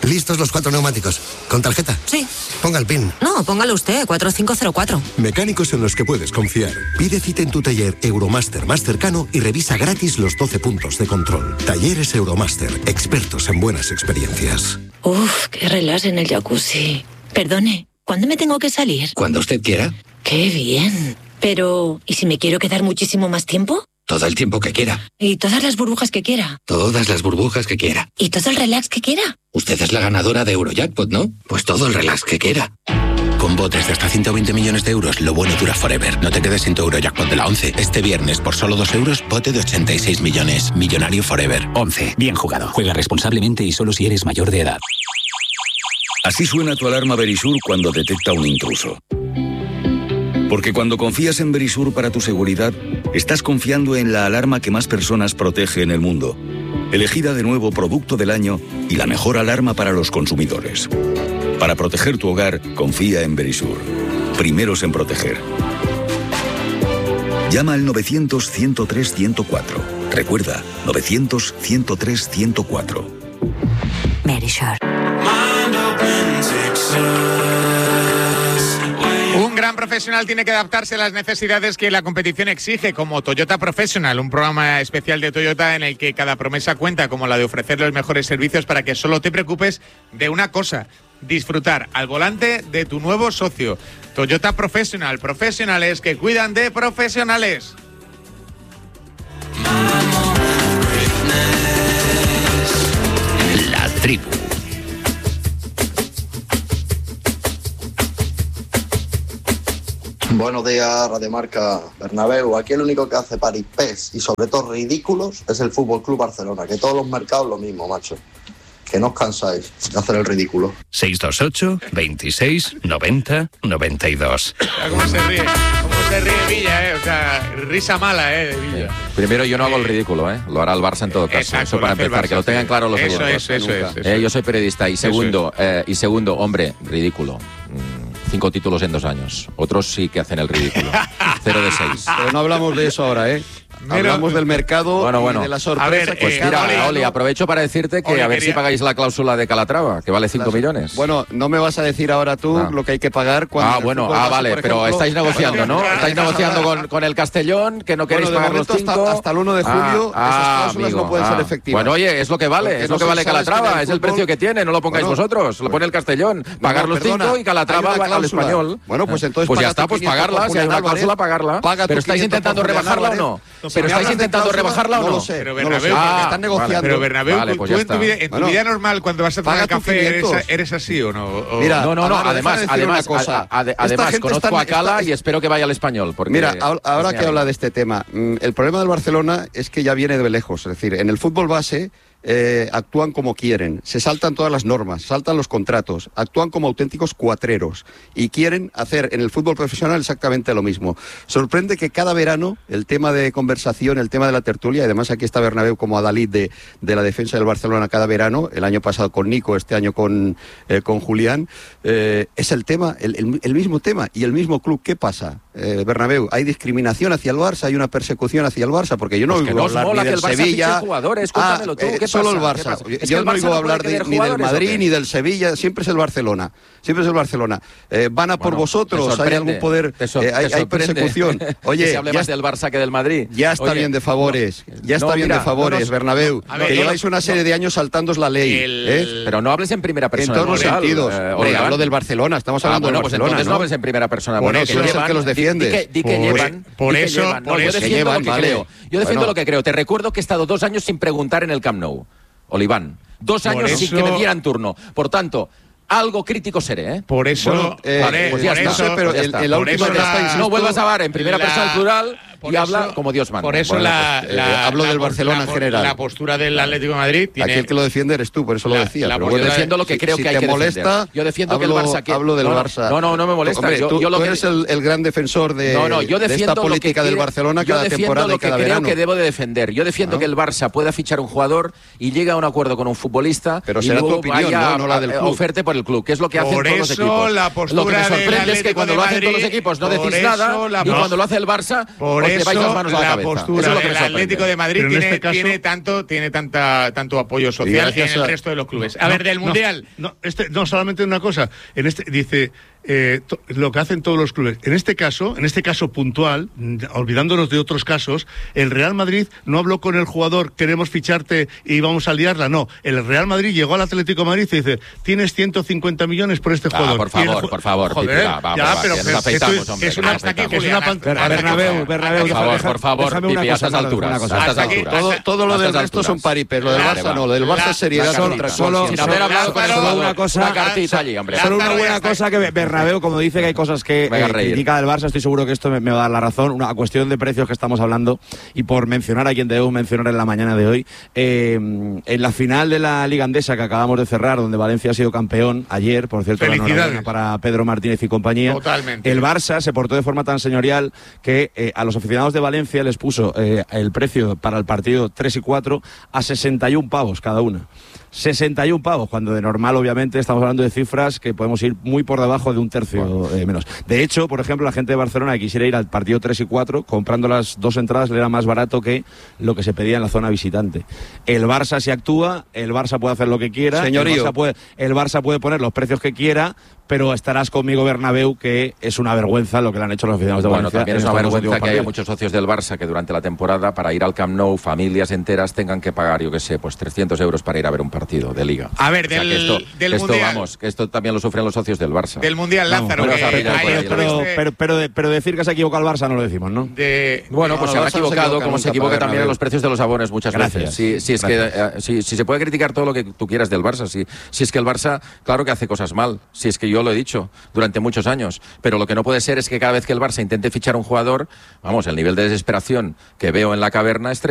Listos los 4 neumáticos. ¿Con tarjeta? Sí. Ponga el PIN. No, póngalo usted, 4504. Mecánicos en los que puedes confiar. Pide cita en tu taller Euromaster más cercano y revisa gratis los 12 puntos de control. Talleres Euromaster, expertos en buenas experiencias. Uf, qué relax en el jacuzzi. Perdone, ¿cuándo me tengo que salir? Cuando usted quiera. ¡Qué bien! Pero, ¿y si me quiero quedar muchísimo más tiempo? Todo el tiempo que quiera. ¿Y todas las burbujas que quiera? Todas las burbujas que quiera. ¿Y todo el relax que quiera? Usted es la ganadora de Eurojackpot, ¿no? Pues todo el relax que quiera. Con botes de hasta 120 millones de euros, lo bueno dura forever. No te quedes sin tu Eurojackpot de la 11. Este viernes, por solo 2 euros, bote de 86 millones. Millonario forever. 11. Bien jugado. Juega responsablemente y solo si eres mayor de edad. Así suena tu alarma Verisur cuando detecta un intruso. Porque cuando confías en Verisur para tu seguridad, estás confiando en la alarma que más personas protege en el mundo. Elegida de nuevo Producto del Año y la mejor alarma para los consumidores. Para proteger tu hogar, confía en Verisur. Primeros en proteger. Llama al 900-103-104. Recuerda, 900-103-104. Verisur. Un gran profesional tiene que adaptarse a las necesidades que la competición exige, como Toyota Professional, un programa especial de Toyota en el que cada promesa cuenta, como la de ofrecer los mejores servicios para que solo te preocupes de una cosa: disfrutar al volante de tu nuevo socio. Toyota Professional, profesionales que cuidan de profesionales. La tribu. Buenos días, Radio Marca. Bernabéu. Aquí el único que hace paripés y sobre todo ridículos es el Fútbol Club Barcelona, que todos los mercados lo mismo, macho. Que no os cansáis de hacer el ridículo. 628 26 90 92. ¿Cómo se ríe? ¿Cómo se ríe Villa, O sea, risa mala, de Villa. Primero, yo no hago el ridículo, Lo hará el Barça en todo caso. Exacto, eso para empezar, que lo tengan claro los oyentes. Eso es. Yo soy periodista. Y segundo, hombre, ridículo. 5 títulos en 2 años. Otros sí que hacen el ridículo. 0 de 6. Pero no hablamos de eso ahora, Hablamos del mercado y de la sorpresa. A ver, pues mira, Oli, aprovecho para decirte que a ver si pagáis la cláusula de Calatrava, que vale 5 millones. Bueno, no me vas a decir ahora tú lo que hay que pagar cuando... vale, pero estáis negociando, ¿no? Estáis negociando con el Castellón, que no queréis pagar los 5. Hasta el 1 de julio esas cláusulas no pueden ser efectivas. Bueno, oye, es lo que vale, Calatrava, es el precio que tiene, no lo pongáis vosotros, lo pone el Castellón. Pagar los 5 y Calatrava al Español. Bueno, pues entonces... Pues ya está, pues pagarla, si hay una cláusula, pagarla. Pero estáis intentando rebajarla o no. Pero estáis intentando rebajarla o no. No lo sé. Pero Bernabéu, están negociando. Pero Bernabéu, pues tú en tu vida normal, cuando vas a tomar café, ¿eres así o no? Mira, no. Además, conozco a Cala y espero que vaya al Español. Mira, ahora que habla de este tema, el problema del Barcelona es que ya viene de lejos. Es decir, en el fútbol base actúan como quieren, se saltan todas las normas, saltan los contratos, actúan como auténticos cuatreros y quieren hacer en el fútbol profesional exactamente lo mismo. Sorprende que cada verano el tema de conversación, el tema de la tertulia, y además aquí está Bernabéu como adalid de la defensa del Barcelona cada verano, el año pasado con Nico, este año con Julián, es el tema, el mismo tema y el mismo club. ¿Qué pasa, Bernabéu? ¿Hay discriminación hacia el Barça? ¿Hay una persecución hacia el Barça? Porque yo no oigo hablar ni del Sevilla. Cuéntamelo tú, ¿qué solo pasa? el Barça. Yo no oigo hablar ni del Madrid ni del Sevilla, siempre es el Barcelona. Siempre es el Barcelona. Van a por vosotros, hay algún poder, hay persecución. Oye, que se hable más del Barça que del Madrid. Ya está bien de favores, Bernabéu. Que lleváis una serie de años saltándoos la ley. Pero no hables en primera persona. En todos los sentidos. Hablo del Barcelona, estamos hablando del Barcelona. Entonces no hables en primera persona. Bueno, tú eres el que los defiendes. Di que llevan. Por eso. Yo defiendo lo que creo. Te recuerdo que he estado 2 años sin preguntar en el Camp Nou. Oliván, 2 años sin que me dieran turno. Por tanto, algo crítico seré, Por eso... pues ya está. Pero en la última no vuelvas a hablar en primera persona plural y habla como Dios manda. Por eso hablo del Barcelona en general. La postura del Atlético de Madrid tiene... Aquí el que lo defiende eres tú, por eso lo decía. Yo defiendo lo que creo que hay que defender. Yo defiendo que el Barça... Hablo del Barça. No me molesta. Hombre, tú eres el gran defensor de esta política del Barcelona cada temporada y cada verano. Yo defiendo lo que creo que debo de defender. Yo defiendo que el Barça pueda fichar un jugador y llegue a un acuerdo con un futbolista y luego vaya oferte por el club, que es lo que hacen todos los equipos. La postura lo que me sorprende es que cuando lo hacen todos los equipos no decís nada y cuando lo hace el Barça, lleváis las manos a la cabeza. Postura Eso es lo que me del sorprende. Atlético de Madrid Pero en tiene tanto apoyo social en el resto de los clubes. A ver, del Mundial. No, solamente una cosa. Dice lo que hacen todos los clubes. En este caso puntual, olvidándonos de otros casos, el Real Madrid no habló con el jugador, queremos ficharte y vamos a liarla. No, el Real Madrid llegó al Atlético de Madrid y dice, tienes 150 millones por este jugador. Por favor, joder, nos afeitamos, hombre. Es una Bernabéu, por favor, Pipi, a estas alturas. Todo lo del resto son paripés. Lo del Barça no, lo del Barça sería solo sin haber hablado con una cosa, una cartita allí, hombre. Solo una buena cosa, que Bernabéu, como dice que hay cosas que critica del Barça, estoy seguro que esto me va a dar la razón. Una cuestión de precios que estamos hablando, y por mencionar a quien debemos mencionar en la mañana de hoy, en la final de la Liga Andesa que acabamos de cerrar, donde Valencia ha sido campeón ayer, por cierto, enhorabuena para Pedro Martínez y compañía. Totalmente. El Barça se portó de forma tan señorial que a los aficionados de Valencia les puso el precio para el partido 3 y 4 a 61 pavos cada una. 61 pavos, cuando de normal obviamente estamos hablando de cifras que podemos ir muy por debajo de un tercio menos. De hecho, por ejemplo, la gente de Barcelona que quisiera ir al partido 3 y 4, comprando las dos entradas le era más barato que lo que se pedía en la zona visitante. El Barça si actúa, el Barça puede hacer lo que quiera, señorío. El Barça puede poner los precios que quiera, pero estarás conmigo, Bernabéu, que es una vergüenza lo que le han hecho los aficionados de Valencia. Bueno, también es una vergüenza que haya muchos socios del Barça que durante la temporada, para ir al Camp Nou, familias enteras tengan que pagar, yo qué sé, pues 300 euros para ir a ver un partido de Liga. A ver, del Mundial. Vamos, que esto también lo sufren los socios del Barça. Del Mundial, Lázaro. Pero decir que se ha equivocado el Barça no lo decimos, ¿no? Bueno, pues se ha equivocado, como se equivoca también en los precios de los abonos muchas veces. Si se puede criticar todo lo que tú quieras del Barça, si es que el Barça, claro que hace cosas mal, si es que yo lo he dicho durante muchos años, pero lo que no puede ser es que cada vez que el Barça intente fichar un jugador, vamos, el nivel de desesperación que veo en la caverna es tremendo.